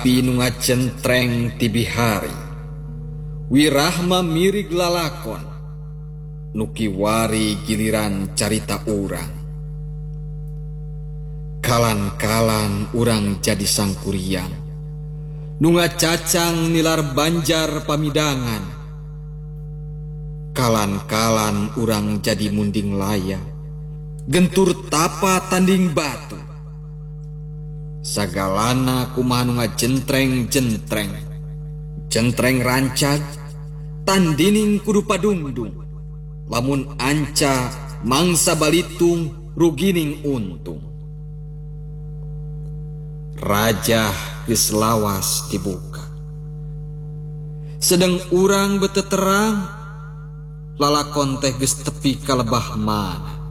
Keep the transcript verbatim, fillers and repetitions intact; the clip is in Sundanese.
Abi nu ngacentreng ti bihari, wirahma mirig lalakon, nukiwari giliran carita urang. Kalan-kalan urang jadi sangkuriang, nu ngacacang nilar banjar pamidangan. Kalan-kalan urang jadi munding laya, gentur tapa tanding batu. Sagalana kumaha nu ngajentreng-jentreng, jentreng rancag, tandining kudu padungdung. Lamun anca mangsa balitung rugining untung. Raja geus lawas dibuka, sedang urang beuteut terang, lalakon teh geus tepi ka lebah mana.